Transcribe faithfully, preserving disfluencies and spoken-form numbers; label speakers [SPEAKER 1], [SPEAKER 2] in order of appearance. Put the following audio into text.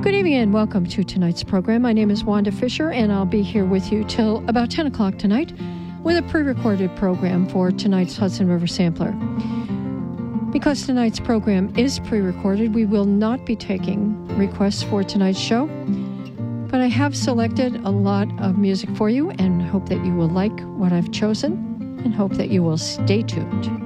[SPEAKER 1] Good evening and welcome to tonight's program. My name is Wanda Fisher, and I'll be here with you till about ten o'clock tonight with a pre-recorded program for tonight's Hudson River Sampler. Because tonight's program is pre-recorded, we will not be taking requests for tonight's show, but I have selected a lot of music for you and hope that you will like what I've chosen and hope that you will stay tuned.